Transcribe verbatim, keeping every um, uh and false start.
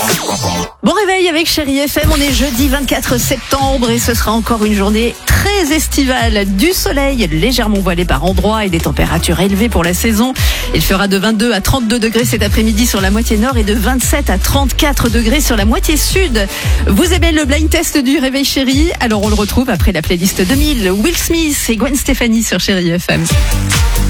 Bon réveil avec Chérie F M, on est jeudi vingt-quatre septembre et ce sera encore une journée très estivale. Du soleil légèrement voilé par endroits et des températures élevées pour la saison. Il fera de vingt-deux à trente-deux degrés cet après-midi sur la moitié nord et de vingt-sept à trente-quatre degrés sur la moitié sud. Vous aimez le blind test du Réveil Chérie? Alors on le retrouve après la playlist deux mille. Will Smith et Gwen Stefani sur Chérie F M.